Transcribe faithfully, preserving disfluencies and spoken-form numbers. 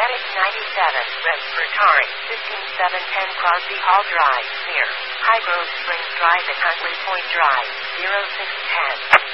Medic ninety-seven, Respiratory, fifteen seven ten Crosby Hall Drive, near High Grove Springs Drive and Huntley Point Drive, zero six ten.